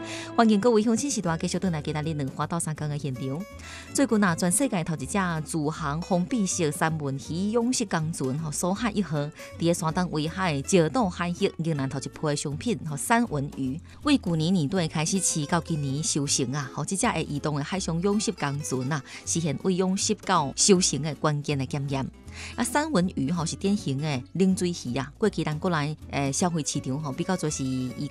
欢迎各位乡亲时代继续回来给咱2花到3天的现场。最近全世界头一只自航封闭式三文鱼养殖工船苏海1号，伫个山东威海石岛海域迎来头一批的商品三文鱼，为去年年底开始饲到今年收成啊！这只会移动的海上养殖工船啊，实现为养殖到收成的关键的检验。三文鱼是典型的冷水鱼啊，过去咱过来消费市场比较就是以